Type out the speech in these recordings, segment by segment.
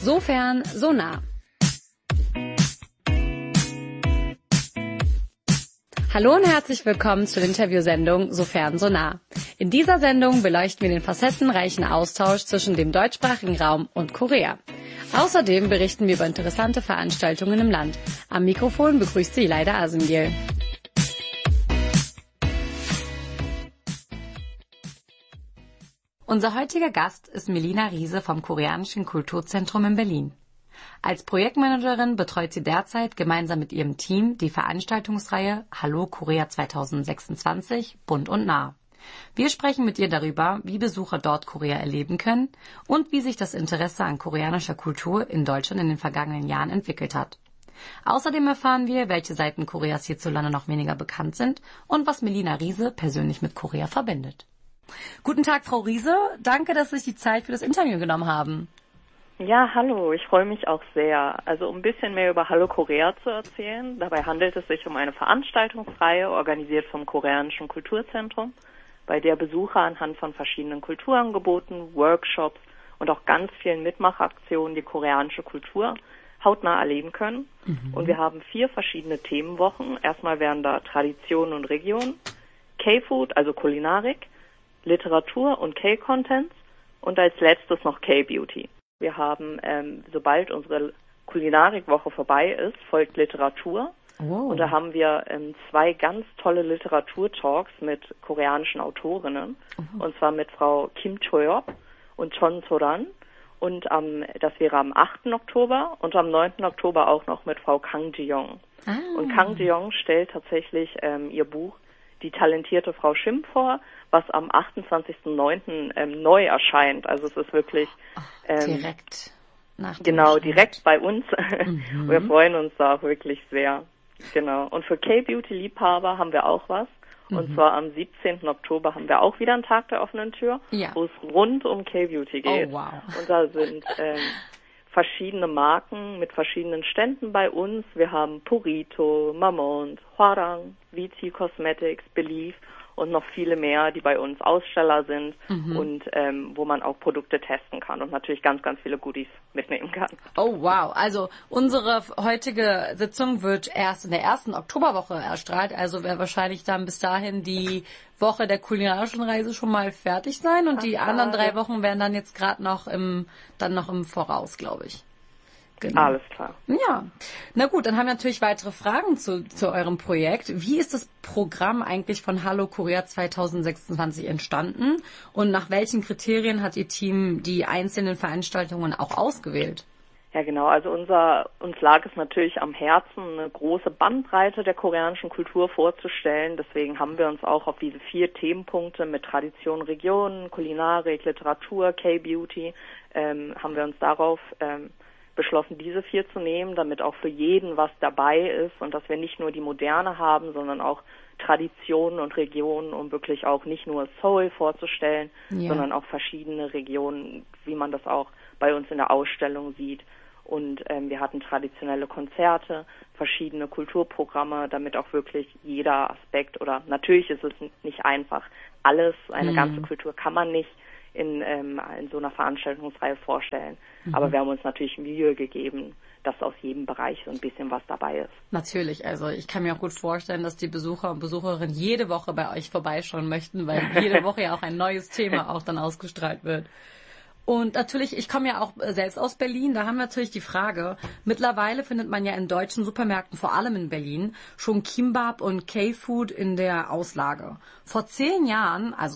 So fern, so nah. Hallo und herzlich willkommen zur Interviewsendung So fern, so nah. In dieser Sendung beleuchten wir den facettenreichen Austausch zwischen dem deutschsprachigen Raum und Korea. Außerdem berichten wir über interessante Veranstaltungen im Land. Am Mikrofon begrüßt Sie Leila Asimgil. Unser heutiger Gast ist Melina Riese vom Koreanischen Kulturzentrum in Berlin. Als Projektmanagerin betreut sie derzeit gemeinsam mit ihrem Team die Veranstaltungsreihe Hallo Korea 2026 bunt und nah. Wir sprechen mit ihr darüber, wie Besucher dort Korea erleben können und wie sich das Interesse an koreanischer Kultur in Deutschland in den vergangenen Jahren entwickelt hat. Außerdem erfahren wir, welche Seiten Koreas hierzulande noch weniger bekannt sind und was Melina Riese persönlich mit Korea verbindet. Guten Tag, Frau Riese. Danke, dass Sie sich die Zeit für das Interview genommen haben. Ja, hallo. Ich freue mich auch sehr. Also um ein bisschen mehr über Hallo Korea zu erzählen. Dabei handelt es sich um eine Veranstaltungsreihe, organisiert vom Koreanischen Kulturzentrum, bei der Besucher anhand von verschiedenen Kulturangeboten, Workshops und auch ganz vielen Mitmachaktionen die koreanische Kultur hautnah erleben können. Und wir haben 4 verschiedene Themenwochen. Erstmal wären da Tradition und Region, K-Food, also Kulinarik, Literatur und K-Contents und als letztes noch K-Beauty. Wir haben, sobald unsere Kulinarikwoche vorbei ist, folgt Literatur. Oh. Und da haben wir 2 ganz tolle Literaturtalks mit koreanischen Autorinnen. Und zwar mit Frau Kim Cho-yeop und Chon So-ran. Und das wäre am 8. Oktober und am 9. Oktober auch noch mit Frau Kang Ji-young. Und Kang Ji-young stellt tatsächlich ihr Buch Die talentierte Frau Shim vor, was am 28.09. Neu erscheint. Also es ist wirklich direkt nach dem genau, direkt bei uns. Wir freuen uns da auch wirklich sehr. Genau. Und für K-Beauty-Liebhaber haben wir auch was. Und zwar am 17. Oktober haben wir auch wieder einen Tag der offenen Tür, wo es rund um K-Beauty geht. Oh, wow. Und da sind verschiedene Marken mit verschiedenen Ständen bei uns. Wir haben Purito, Mamont, Hwarang, VT Cosmetics, Believe und noch viele mehr, die bei uns Aussteller sind und wo man auch Produkte testen kann und natürlich ganz, ganz viele Goodies mitnehmen kann. Oh, wow. Also unsere heutige Sitzung wird erst in der ersten Oktoberwoche erstrahlt, also wird wahrscheinlich dann bis dahin die Woche der kulinarischen Reise schon mal fertig sein und die anderen 3 Wochen werden dann jetzt gerade noch im Voraus, glaube ich. Genau. Alles klar. Ja, na gut, dann haben wir natürlich weitere Fragen zu eurem Projekt. Wie ist das Programm eigentlich von Hallo Korea 2026 entstanden und nach welchen Kriterien hat Ihr Team die einzelnen Veranstaltungen auch ausgewählt? Ja, genau. Also uns lag es natürlich am Herzen, eine große Bandbreite der koreanischen Kultur vorzustellen. Deswegen haben wir uns auch auf diese 4 Themenpunkte mit Tradition, Region, Kulinarik, Literatur, K-Beauty, haben wir uns darauf beschlossen, diese 4 zu nehmen, damit auch für jeden was dabei ist und dass wir nicht nur die Moderne haben, sondern auch Traditionen und Regionen, um wirklich auch nicht nur Seoul vorzustellen, sondern auch verschiedene Regionen, wie man das auch bei uns in der Ausstellung sieht. Und wir hatten traditionelle Konzerte, verschiedene Kulturprogramme, damit auch wirklich jeder Aspekt oder natürlich ist es nicht einfach alles, eine ganze Kultur kann man nicht in so einer Veranstaltungsreihe vorstellen. Aber wir haben uns natürlich Mühe gegeben, dass aus jedem Bereich so ein bisschen was dabei ist. Natürlich, also ich kann mir auch gut vorstellen, dass die Besucher und Besucherinnen jede Woche bei euch vorbeischauen möchten, weil jede Woche ja auch ein neues Thema auch dann ausgestrahlt wird. Und natürlich, ich komme ja auch selbst aus Berlin, da haben wir natürlich die Frage, mittlerweile findet man ja in deutschen Supermärkten, vor allem in Berlin, schon Kimbap und K-Food in der Auslage. Vor 10 Jahren, also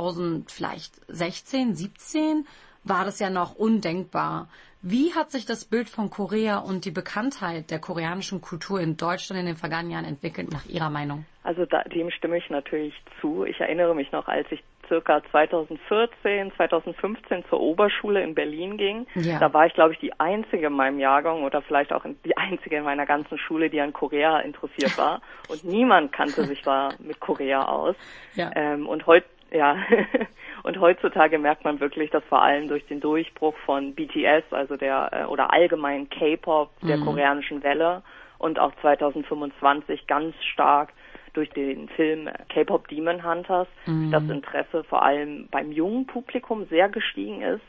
2016, 17, war das ja noch undenkbar. Wie hat sich das Bild von Korea und die Bekanntheit der koreanischen Kultur in Deutschland in den vergangenen Jahren entwickelt, nach Ihrer Meinung? Also dem stimme ich natürlich zu. Ich erinnere mich noch, als ich circa 2014, 2015 zur Oberschule in Berlin ging. Ja. Da war ich, glaube ich, die Einzige in meinem Jahrgang oder vielleicht auch die Einzige in meiner ganzen Schule, die an Korea interessiert war. Und niemand kannte sich da mit Korea aus. Ja. Und heutzutage merkt man wirklich, dass vor allem durch den Durchbruch von BTS, also oder allgemein K-Pop, der koreanischen Welle und auch 2025 ganz stark durch den Film K-Pop Demon Hunters das Interesse vor allem beim jungen Publikum sehr gestiegen ist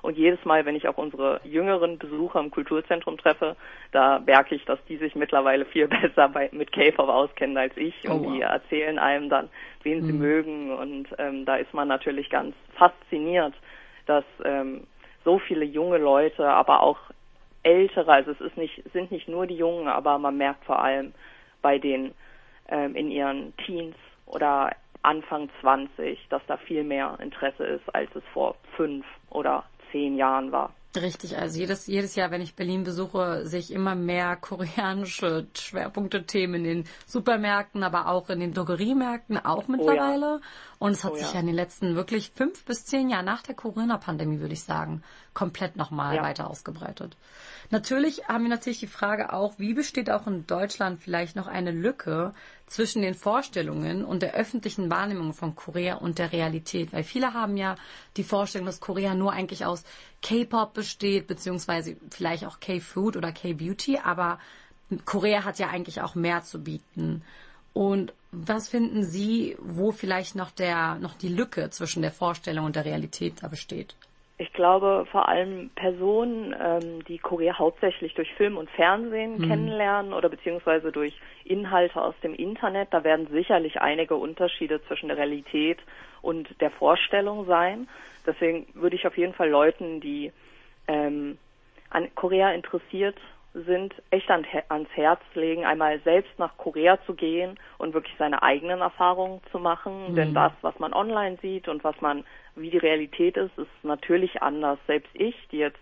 Und jedes Mal, wenn ich auch unsere jüngeren Besucher im Kulturzentrum treffe, da merke ich, dass die sich mittlerweile viel besser mit K-Pop auskennen als ich. Oh, und die wow. erzählen einem dann, wen sie mögen. Und da ist man natürlich ganz fasziniert, dass so viele junge Leute, aber auch ältere, also sind nicht nur die Jungen, aber man merkt vor allem bei den in ihren Teens oder Anfang 20, dass da viel mehr Interesse ist, als es vor 5 oder 10 Jahren war. Richtig, also jedes Jahr, wenn ich Berlin besuche, sehe ich immer mehr koreanische Schwerpunkte-Themen in den Supermärkten, aber auch in den Drogeriemärkten auch mittlerweile. Und es hat sich ja in den letzten wirklich 5 bis 10 Jahren nach der Corona-Pandemie, würde ich sagen, komplett nochmal weiter ausgebreitet. Natürlich haben wir die Frage auch, wie besteht auch in Deutschland vielleicht noch eine Lücke zwischen den Vorstellungen und der öffentlichen Wahrnehmung von Korea und der Realität? Weil viele haben ja die Vorstellung, dass Korea nur eigentlich aus K-Pop besteht, beziehungsweise vielleicht auch K-Food oder K-Beauty, aber Korea hat ja eigentlich auch mehr zu bieten. Und was finden Sie, wo vielleicht noch die Lücke zwischen der Vorstellung und der Realität da besteht? Ich glaube, vor allem Personen, die Korea hauptsächlich durch Film und Fernsehen kennenlernen oder beziehungsweise durch Inhalte aus dem Internet, da werden sicherlich einige Unterschiede zwischen der Realität und der Vorstellung sein. Deswegen würde ich auf jeden Fall Leuten, die an Korea interessiert sind, echt ans Herz legen, einmal selbst nach Korea zu gehen und wirklich seine eigenen Erfahrungen zu machen. Denn das, was man online sieht und wie die Realität ist natürlich anders. Selbst ich, die jetzt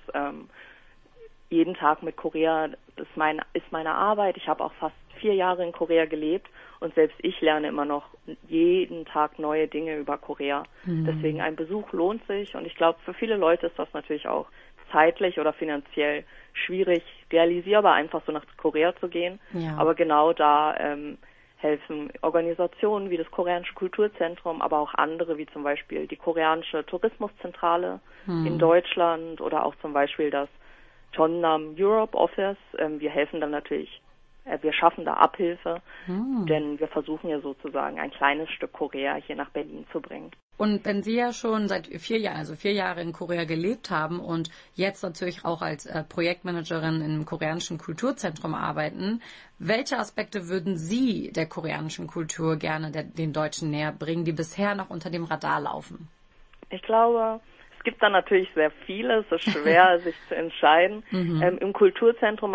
jeden Tag mit Korea, ist meine Arbeit. Ich habe auch fast 4 Jahre in Korea gelebt und selbst ich lerne immer noch jeden Tag neue Dinge über Korea. Deswegen ein Besuch lohnt sich und ich glaube, für viele Leute ist das natürlich auch zeitlich oder finanziell schwierig realisierbar, einfach so nach Korea zu gehen. Ja. Aber genau da helfen Organisationen wie das Koreanische Kulturzentrum, aber auch andere, wie zum Beispiel die Koreanische Tourismuszentrale in Deutschland oder auch zum Beispiel das Jeonnam Europe Office. Wir helfen dann natürlich, wir schaffen da Abhilfe, denn wir versuchen ja sozusagen ein kleines Stück Korea hier nach Berlin zu bringen. Und wenn Sie ja schon seit 4 Jahren, also 4 Jahre in Korea gelebt haben und jetzt natürlich auch als Projektmanagerin im Koreanischen Kulturzentrum arbeiten, welche Aspekte würden Sie der koreanischen Kultur gerne den Deutschen näher bringen, die bisher noch unter dem Radar laufen? Ich glaube, es gibt da natürlich sehr viele, es ist schwer, sich zu entscheiden. Im Kulturzentrum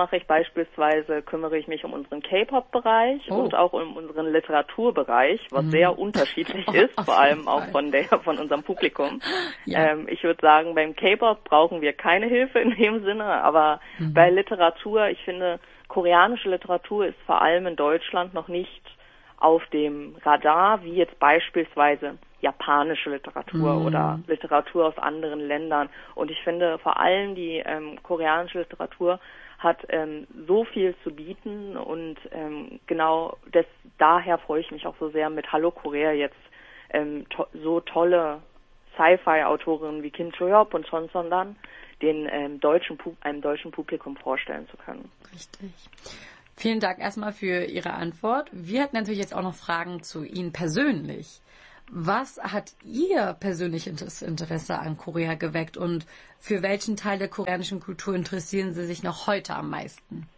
kümmere ich mich um unseren K-Pop-Bereich und auch um unseren Literaturbereich, was sehr unterschiedlich ist, vor allem auch von unserem Publikum. Ja. Ich würde sagen, beim K-Pop brauchen wir keine Hilfe in dem Sinne, aber bei Literatur, ich finde, koreanische Literatur ist vor allem in Deutschland noch nicht auf dem Radar, wie jetzt beispielsweise japanische Literatur oder Literatur aus anderen Ländern. Und ich finde vor allem die koreanische Literatur hat so viel zu bieten und genau daher freue ich mich auch so sehr, mit Hallo Korea jetzt so tolle Sci-Fi-Autorinnen wie Kim Cho-hyop und Chon Son-dan einem deutschen Publikum vorstellen zu können. Richtig. Vielen Dank erstmal für Ihre Antwort. Wir hätten natürlich jetzt auch noch Fragen zu Ihnen persönlich. Was hat Ihr persönliches Interesse an Korea geweckt und für welchen Teil der koreanischen Kultur interessieren Sie sich noch heute am meisten?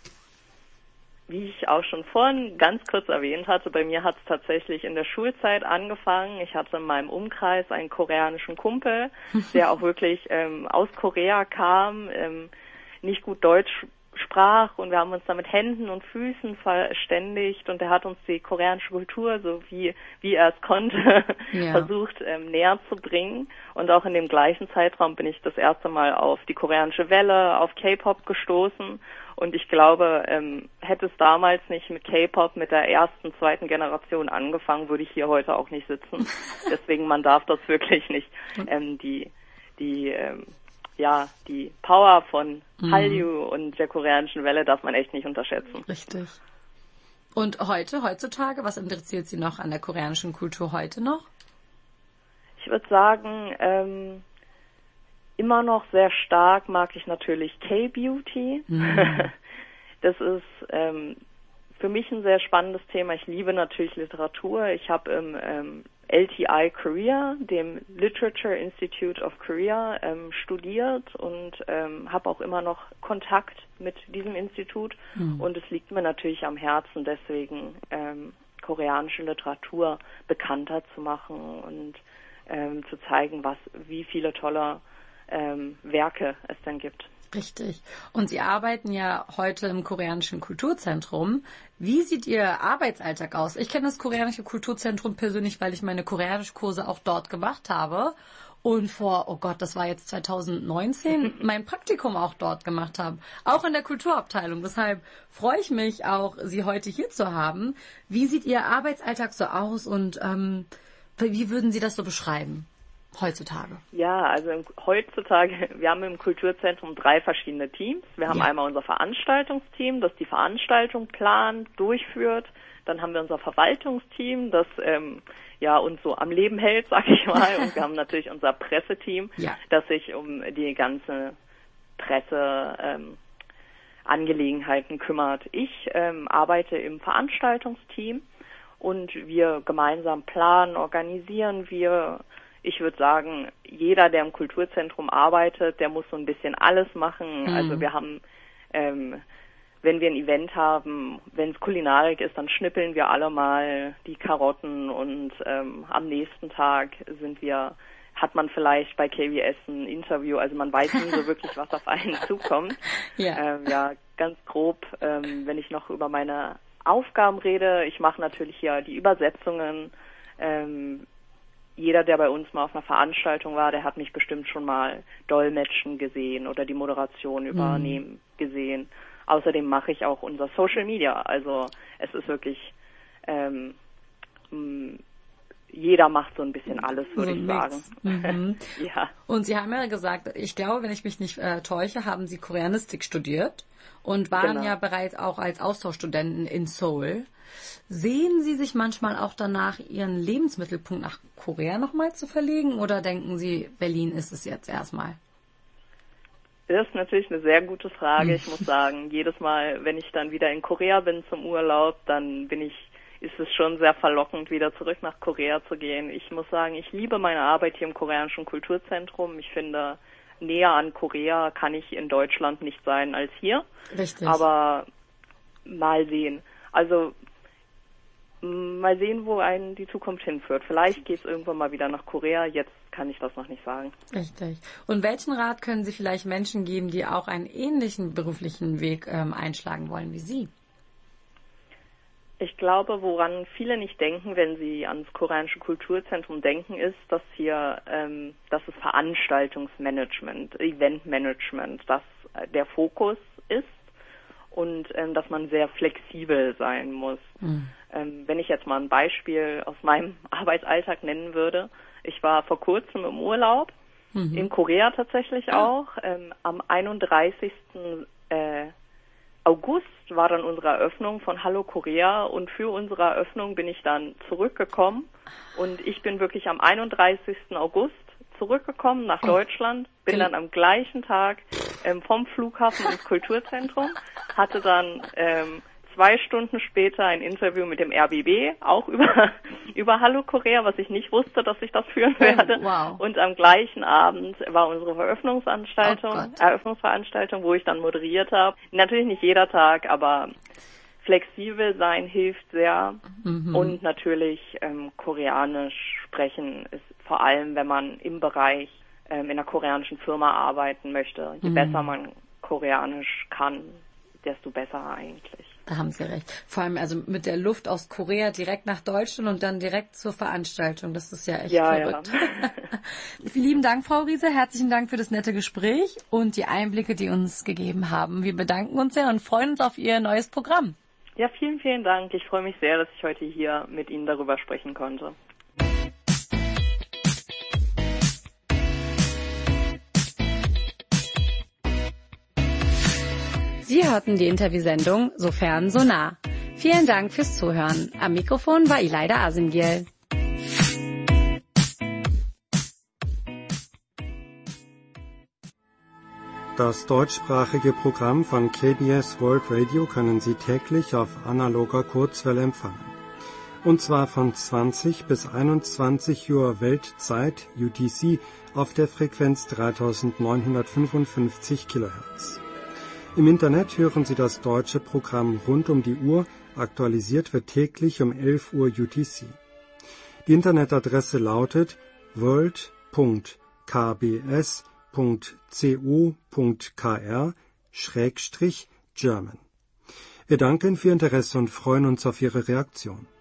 Wie ich auch schon vorhin ganz kurz erwähnt hatte, bei mir hat es tatsächlich in der Schulzeit angefangen. Ich hatte in meinem Umkreis einen koreanischen Kumpel, der auch wirklich aus Korea kam, nicht gut Deutsch sprach und wir haben uns da mit Händen und Füßen verständigt und er hat uns die koreanische Kultur, so wie er es konnte, versucht näher zu bringen. Und auch in dem gleichen Zeitraum bin ich das erste Mal auf die koreanische Welle, auf K-Pop gestoßen. Und ich glaube, hätte es damals nicht mit K-Pop, mit der ersten, zweiten Generation angefangen, würde ich hier heute auch nicht sitzen. Deswegen, man darf das wirklich nicht, die Power von Hallyu und der koreanischen Welle darf man echt nicht unterschätzen. Richtig. Und heutzutage, was interessiert Sie noch an der koreanischen Kultur heute noch? Ich würde sagen, immer noch sehr stark mag ich natürlich K-Beauty. Das ist für mich ein sehr spannendes Thema. Ich liebe natürlich Literatur. Ich habe im LTI Korea, dem Literature Institute of Korea, studiert und habe auch immer noch Kontakt mit diesem Institut. Und es liegt mir natürlich am Herzen, deswegen koreanische Literatur bekannter zu machen und zu zeigen, wie viele tolle Werke es denn gibt. Richtig. Und Sie arbeiten ja heute im Koreanischen Kulturzentrum. Wie sieht Ihr Arbeitsalltag aus? Ich kenne das Koreanische Kulturzentrum persönlich, weil ich meine Koreanischkurse auch dort gemacht habe. Und das war jetzt 2019, mein Praktikum auch dort gemacht habe. Auch in der Kulturabteilung. Deshalb freue ich mich auch, Sie heute hier zu haben. Wie sieht Ihr Arbeitsalltag so aus und wie würden Sie das so beschreiben? Heutzutage? Ja, also heutzutage, wir haben im Kulturzentrum 3 verschiedene Teams. Wir haben einmal unser Veranstaltungsteam, das die Veranstaltung plant, durchführt. Dann haben wir unser Verwaltungsteam, das uns so am Leben hält, sag ich mal. Und wir haben natürlich unser Presseteam, das sich um die ganze Presseangelegenheiten kümmert. Ich arbeite im Veranstaltungsteam und wir gemeinsam planen, organisieren wir. Ich würde sagen, jeder, der im Kulturzentrum arbeitet, der muss so ein bisschen alles machen. Also wir haben, wenn wir ein Event haben, wenn es Kulinarik ist, dann schnippeln wir alle mal die Karotten und am nächsten Tag hat man vielleicht bei KBS ein Interview, also man weiß nie so wirklich, was auf einen zukommt. Ganz grob, wenn ich noch über meine Aufgaben rede, ich mache natürlich hier die Übersetzungen. Jeder, der bei uns mal auf einer Veranstaltung war, der hat mich bestimmt schon mal dolmetschen gesehen oder die Moderation übernehmen gesehen. Außerdem mache ich auch unser Social Media. Also es ist wirklich, jeder macht so ein bisschen alles, würde ich sagen. Ja. Und Sie haben ja gesagt, ich glaube, wenn ich mich nicht täusche, haben Sie Koreanistik studiert und waren ja bereits auch als Austauschstudenten in Seoul. Sehen Sie sich manchmal auch danach, Ihren Lebensmittelpunkt nach Korea nochmal zu verlegen oder denken Sie, Berlin ist es jetzt erstmal? Das ist natürlich eine sehr gute Frage. Ich muss sagen, jedes Mal, wenn ich dann wieder in Korea bin zum Urlaub, dann ist es schon sehr verlockend, wieder zurück nach Korea zu gehen. Ich muss sagen, ich liebe meine Arbeit hier im Koreanischen Kulturzentrum. Ich finde, näher an Korea kann ich in Deutschland nicht sein als hier. Richtig. Aber mal sehen. Also mal sehen, wo einen die Zukunft hinführt. Vielleicht geht es irgendwann mal wieder nach Korea. Jetzt kann ich das noch nicht sagen. Richtig. Und welchen Rat können Sie vielleicht Menschen geben, die auch einen ähnlichen beruflichen Weg einschlagen wollen wie Sie? Ich glaube, woran viele nicht denken, wenn sie ans Koreanische Kulturzentrum denken, ist, dass das Veranstaltungsmanagement, Eventmanagement, das der Fokus ist und dass man sehr flexibel sein muss. Wenn ich jetzt mal ein Beispiel aus meinem Arbeitsalltag nennen würde, ich war vor kurzem im Urlaub, in Korea tatsächlich auch, am 31. August war dann unsere Eröffnung von Hallo Korea und für unsere Eröffnung bin ich dann zurückgekommen und ich bin wirklich am 31. August zurückgekommen nach Deutschland, bin dann am gleichen Tag vom Flughafen ins Kulturzentrum, hatte dann 2 Stunden später ein Interview mit dem RBB, auch über Hallo Korea, was ich nicht wusste, dass ich das führen werde. Wow. Und am gleichen Abend war unsere Eröffnungsveranstaltung, wo ich dann moderiert habe. Natürlich nicht jeder Tag, aber flexibel sein hilft sehr. Und natürlich Koreanisch sprechen ist vor allem, wenn man im Bereich in einer koreanischen Firma arbeiten möchte. Je besser man Koreanisch kann, desto besser eigentlich. Da haben Sie recht. Vor allem also mit der Luft aus Korea direkt nach Deutschland und dann direkt zur Veranstaltung. Das ist ja echt verrückt. Ja. Vielen lieben Dank, Frau Riese. Herzlichen Dank für das nette Gespräch und die Einblicke, die uns gegeben haben. Wir bedanken uns sehr und freuen uns auf Ihr neues Programm. Ja, vielen, vielen Dank. Ich freue mich sehr, dass ich heute hier mit Ihnen darüber sprechen konnte. Sie hörten die Interviewsendung Sofern so nah. Vielen Dank fürs Zuhören. Am Mikrofon war Ilayda Asimgiel. Das deutschsprachige Programm von KBS World Radio können Sie täglich auf analoger Kurzwelle empfangen. und zwar von 20 bis 21 Uhr Weltzeit UTC auf der Frequenz 3955 kHz. Im Internet hören Sie das deutsche Programm rund um die Uhr, aktualisiert wird täglich um 11 Uhr UTC. Die Internetadresse lautet world.kbs.co.kr/German. Wir danken für Ihr Interesse und freuen uns auf Ihre Reaktion.